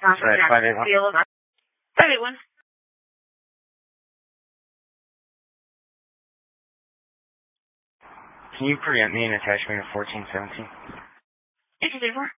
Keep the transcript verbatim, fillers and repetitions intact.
Sorry, five eight one. five eight one. Can you preempt me and attach me to fourteen seventeen? eighteen thirty-four.